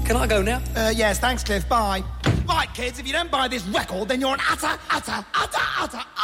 Can I go now? Yes, thanks, Cliff. Bye. Right, kids, if you don't buy this record, then you're an utter